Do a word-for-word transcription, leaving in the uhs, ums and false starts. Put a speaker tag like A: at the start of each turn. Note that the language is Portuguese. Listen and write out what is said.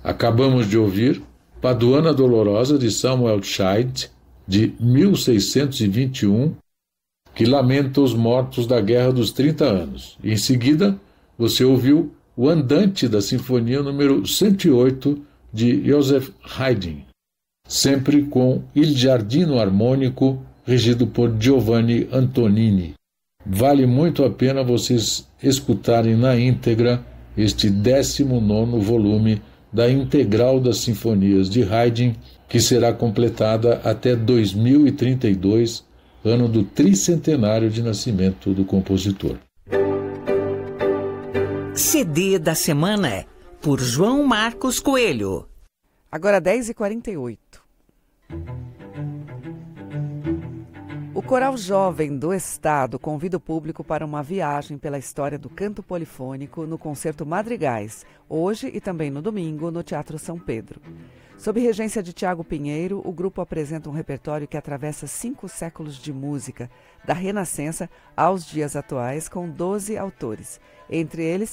A: Acabamos de ouvir Paduana Dolorosa, de Samuel Child, de mil seiscentos e vinte e um, que lamenta os mortos da Guerra dos trinta anos. E em seguida, você ouviu o Andante da Sinfonia número cento e oito, de Joseph Haydn, sempre com Il Giardino Armônico, regido por Giovanni Antonini. Vale muito a pena vocês escutarem na íntegra este décimo nono volume da Integral das Sinfonias de Haydn, que será completada até dois mil e trinta e dois, ano do tricentenário de nascimento do compositor.
B: C D da semana, por João Marcos Coelho.
C: Agora dez e quarenta e oito. O Coral Jovem do Estado convida o público para uma viagem pela história do canto polifônico no Concerto Madrigais, hoje e também no domingo, no Teatro São Pedro. Sob regência de Tiago Pinheiro, o grupo apresenta um repertório que atravessa cinco séculos de música, da Renascença aos dias atuais, com doze autores, entre eles